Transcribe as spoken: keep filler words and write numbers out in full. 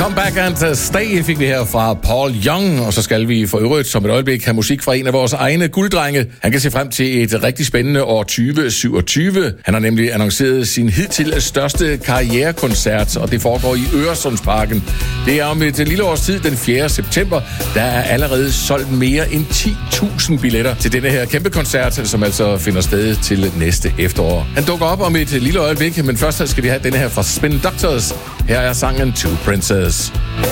Come Back and Stay fik vi her fra Paul Young, og så skal vi for øvrigt som et øjeblik have musik fra en af vores egne gulddrenge. Han kan se frem til et rigtig spændende år tyve syvogtyve. Han har nemlig annonceret sin hidtil største karrierekoncert, og det foregår i Øresundsparken. Det er om et lille års tid, den fjerde september. Der er allerede solgt mere end ti tusind billetter til denne her kæmpe koncert, som altså finder sted til næste efterår. Han dukker op om et lille øjeblik, men først skal vi have denne her fra Spin Doctors. Her er sangen Two Princess.